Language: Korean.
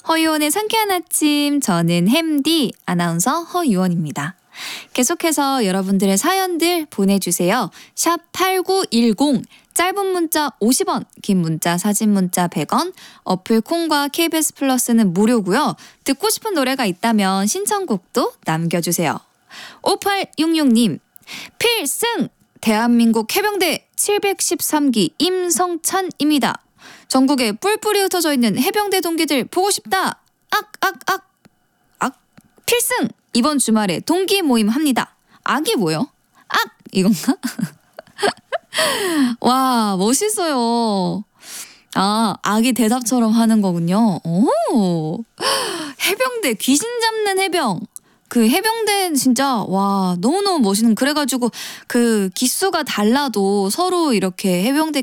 허유원의 상쾌한 아침, 저는 햄디 아나운서 허유원입니다. 계속해서 여러분들의 사연들 보내주세요. 샵 8910, 짧은 문자 50원, 긴 문자 사진 문자 100원, 어플 콩과 KBS 플러스는 무료고요. 듣고 싶은 노래가 있다면 신청곡도 남겨주세요. 5866님, 필승! 대한민국 해병대 713기 임성찬입니다. 전국에 뿔뿔이 흩어져 있는 해병대 동기들 보고 싶다. 필승! 이번 주말에 동기 모임 합니다. 악이 뭐요? 이건가? 와, 멋있어요. 악이 대답처럼 하는 거군요. 오, 해병대, 귀신 잡는 해병. 그 해병대는 진짜 와 너무너무 멋있는, 그래가지고 그 기수가 달라도 서로 이렇게 해병대